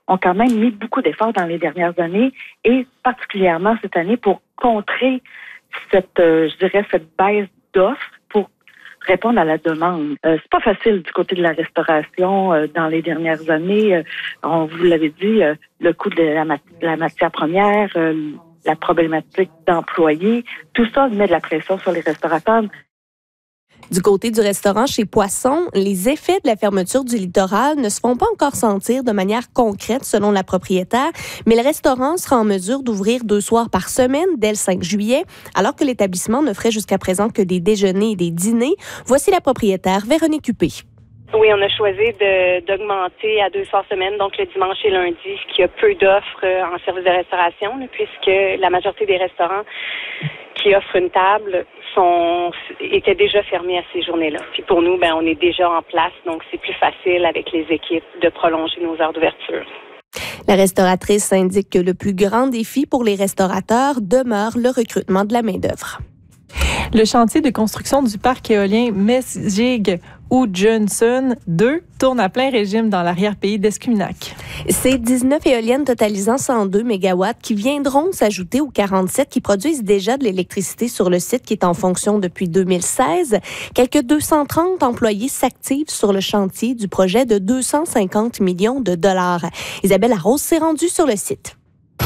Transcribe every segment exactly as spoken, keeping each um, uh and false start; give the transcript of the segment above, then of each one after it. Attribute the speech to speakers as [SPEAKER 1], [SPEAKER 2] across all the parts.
[SPEAKER 1] ont quand même mis beaucoup d'efforts dans les dernières années et particulièrement cette année pour contrer cette, euh, je dirais, cette baisse d'offres pour répondre à la demande. Euh, c'est pas facile du côté de la restauration. Euh, dans les dernières années, euh, on vous l'avait dit, euh, le coût de la, mat- de la matière première, euh, la problématique d'employés, tout ça met de la pression sur les restaurateurs.
[SPEAKER 2] Du côté du restaurant chez Poisson, les effets de la fermeture du littoral ne se font pas encore sentir de manière concrète selon la propriétaire, mais le restaurant sera en mesure d'ouvrir deux soirs par semaine dès le cinq juillet, alors que l'établissement n'offrait jusqu'à présent que des déjeuners et des dîners. Voici la propriétaire Véronique Huppé.
[SPEAKER 3] Oui, on a choisi de, d'augmenter à deux soirs semaine, donc le dimanche et lundi, ce qui a peu d'offres en service de restauration, là, puisque la majorité des restaurants qui offrent une table sont étaient déjà fermés à ces journées-là. Puis pour nous, ben on est déjà en place, donc c'est plus facile avec les équipes de prolonger nos heures d'ouverture.
[SPEAKER 2] La restauratrice indique que le plus grand défi pour les restaurateurs demeure le recrutement de la main-d'œuvre.
[SPEAKER 4] Le chantier de construction du parc éolien Mesgi'g Ujunsun deux tourne à plein régime dans l'arrière-pays d'Escuminac.
[SPEAKER 2] C'est dix-neuf éoliennes totalisant cent deux mégawatts qui viendront s'ajouter aux quarante-sept qui produisent déjà de l'électricité sur le site qui est en fonction depuis deux mille seize. Quelques deux cent trente employés s'activent sur le chantier du projet de deux cent cinquante millions de dollars. Isabelle Arros s'est rendue sur le site.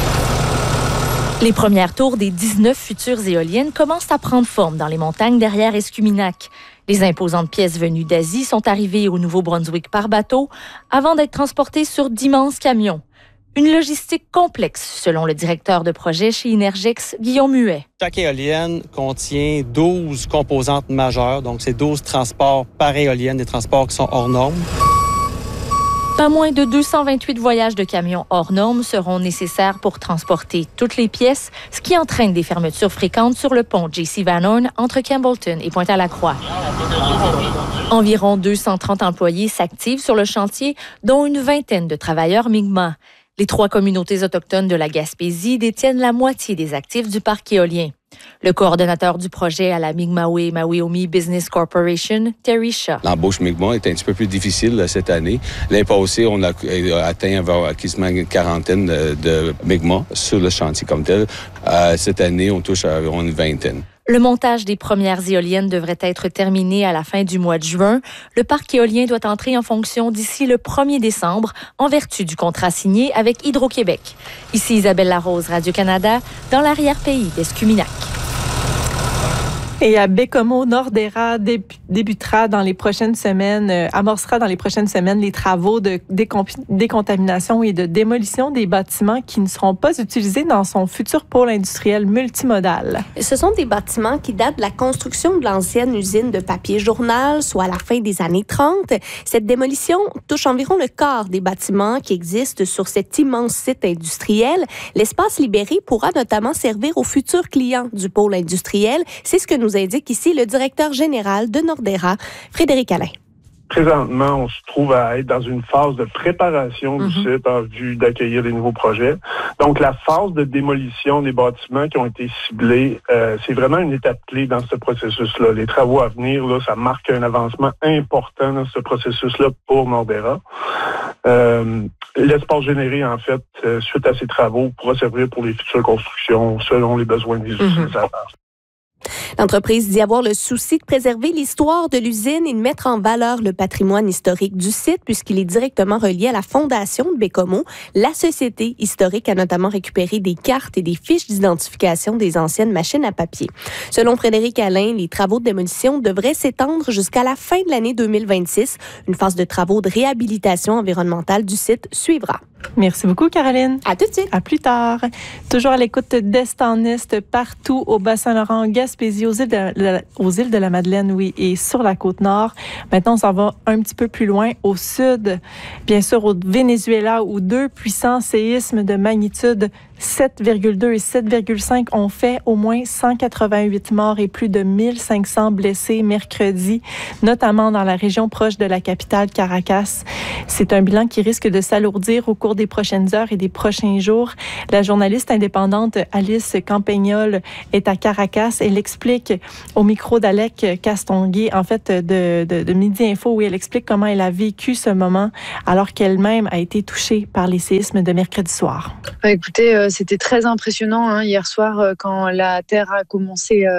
[SPEAKER 5] Les premières tours des dix-neuf futures éoliennes commencent à prendre forme dans les montagnes derrière Escuminac. Les imposantes pièces venues d'Asie sont arrivées au Nouveau-Brunswick par bateau avant d'être transportées sur d'immenses camions. Une logistique complexe, selon le directeur de projet chez Inergex, Guillaume Muet.
[SPEAKER 6] Chaque éolienne contient douze composantes majeures, donc c'est douze transports par éolienne, des transports qui sont hors normes.
[SPEAKER 5] Pas moins de deux cent vingt-huit voyages de camions hors normes seront nécessaires pour transporter toutes les pièces, ce qui entraîne des fermetures fréquentes sur le pont J C Van Horn entre Campbellton et Pointe-à-la-Croix. Environ deux cent trente employés s'activent sur le chantier, dont une vingtaine de travailleurs Mi'kmaq. Les trois communautés autochtones de la Gaspésie détiennent la moitié des actifs du parc éolien. Le coordonnateur du projet à la Mi'kmaq Mawiomi Business Corporation, Terry Shaw.
[SPEAKER 7] L'embauche Mi'kmaq est un petit peu plus difficile là, cette année. L'année passée, on a atteint quasiment une quarantaine de, de Mi'kmaq sur le chantier comme tel. Euh, cette année, on touche à environ une vingtaine.
[SPEAKER 5] Le montage des premières éoliennes devrait être terminé à la fin du mois de juin. Le parc éolien doit entrer en fonction d'ici le premier décembre en vertu du contrat signé avec Hydro-Québec. Ici Isabelle Larose, Radio-Canada, dans l'arrière-pays d'Escuminac.
[SPEAKER 4] Et à Baie-Comeau, Nordera débutera dans les prochaines semaines, euh, amorcera dans les prochaines semaines les travaux de décomp- décontamination et de démolition des bâtiments qui ne seront pas utilisés dans son futur pôle industriel multimodal.
[SPEAKER 2] Ce sont des bâtiments qui datent de la construction de l'ancienne usine de papier journal, soit à la fin des années trente. Cette démolition touche environ le quart des bâtiments qui existent sur cet immense site industriel. L'espace libéré pourra notamment servir aux futurs clients du pôle industriel. C'est ce que nous indique ici le directeur général de Nordera, Frédéric Alain.
[SPEAKER 8] Présentement, on se trouve à être dans une phase de préparation du mm-hmm. site en vue d'accueillir des nouveaux projets. Donc, la phase de démolition des bâtiments qui ont été ciblés, euh, c'est vraiment une étape clé dans ce processus-là. Les travaux à venir, là, ça marque un avancement important dans ce processus-là pour Nordera. Euh, l'espace généré, en fait, euh, suite à ces travaux, pourra servir pour les futures constructions selon les besoins des mm-hmm. utilisateurs.
[SPEAKER 2] L'entreprise dit avoir le souci de préserver l'histoire de l'usine et de mettre en valeur le patrimoine historique du site puisqu'il est directement relié à la fondation de Baie-Comeau. La société historique a notamment récupéré des cartes et des fiches d'identification des anciennes machines à papier. Selon Frédéric Alain, les travaux de démolition devraient s'étendre jusqu'à la fin de l'année deux mille vingt-six. Une phase de travaux de réhabilitation environnementale du site suivra.
[SPEAKER 4] Merci beaucoup, Caroline.
[SPEAKER 2] À tout de suite.
[SPEAKER 4] À plus tard. Toujours à l'écoute d'Estaniste partout au Bas-Saint-Laurent, en Gaspésie, aux îles, de la, aux îles de la Madeleine, oui, et sur la Côte-Nord. Maintenant, on s'en va un petit peu plus loin, au sud, bien sûr, au Venezuela, où deux puissants séismes de magnitude sept virgule deux et sept virgule cinq ont fait au moins cent quatre-vingt-huit morts et plus de mille cinq cents blessés mercredi, notamment dans la région proche de la capitale Caracas. C'est un bilan qui risque de s'alourdir au cours des prochaines heures et des prochains jours. La journaliste indépendante Alice Campagnol est à Caracas. Elle explique au micro d'Alec Castonguay, en fait, de, de, de Midi Info, où elle explique comment elle a vécu ce moment alors qu'elle-même a été touchée par les séismes de mercredi soir.
[SPEAKER 9] Écoutez, euh, c'était très impressionnant hein, hier soir euh, quand la terre a commencé euh,